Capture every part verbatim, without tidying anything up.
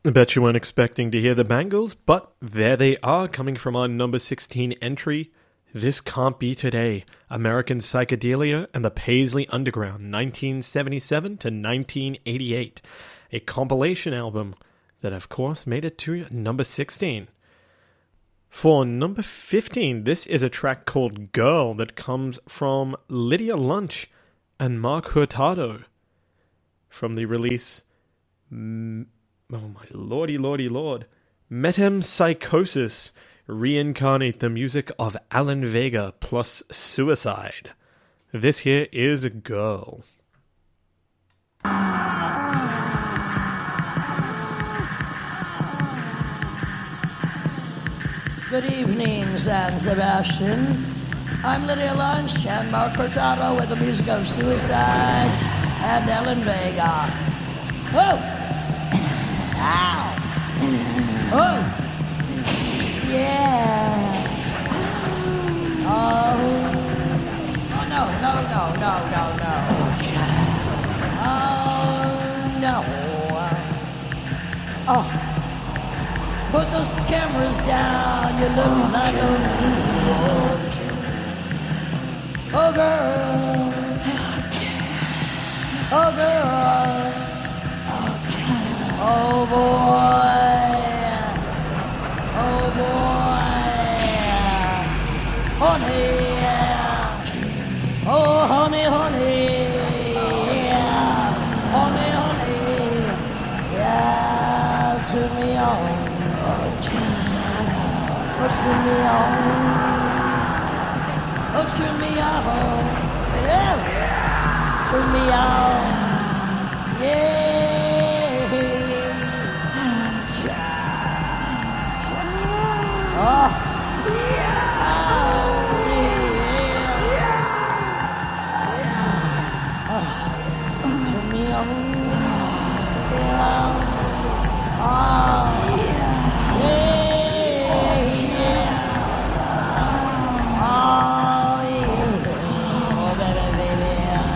I bet you weren't expecting to hear the Bangles, but there they are, coming from our number sixteen entry. This Can't Be Today, American Psychedelia and the Paisley Underground, nineteen seventy-seven to nineteen eighty-eight. A compilation album that, of course, made it to number sixteen. For number fifteen, this is a track called Girl that comes from Lydia Lunch and Mark Hurtado from the release... M- Oh my lordy, lordy, lord. Metempsychosis. Reincarnate the music of Alan Vega plus Suicide. This here is a Girl. Good evening, San Sebastian. I'm Lydia Lunch and Mark Hurtado with the music of Suicide and Alan Vega. Whoa! Ow! Oh! Yeah! Oh! Oh no, no, no, no, no, no. Oh no. Oh. Put those cameras down, you look like a fool. Oh girl. Oh girl. Oh boy, oh boy, honey, oh honey, honey, honey, honey, yeah, turn me on, oh turn me on, oh turn me on, yeah, turn me on, yeah. Oh, yeah. Oh, yeah. Oh, turn me on. Yeah. Oh, yeah. Yeah. Oh, yeah. Oh, baby, baby.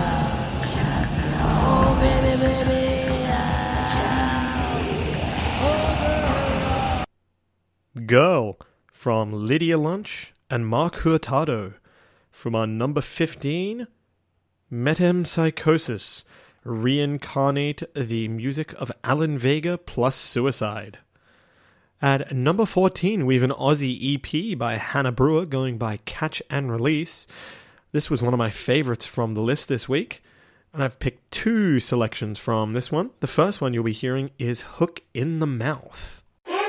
Oh, baby, baby. Oh, girl. From Lydia Lunch and Mark Hurtado. From our number fifteen, Metempsychosis. Reincarnate the music of Alan Vega plus Suicide. At number fourteen, we have an Aussie E P by Hannah Brewer going by Catch and Release. This was one of my favorites from the list this week, and I've picked two selections from this one. The first one you'll be hearing is Hook in the Mouth.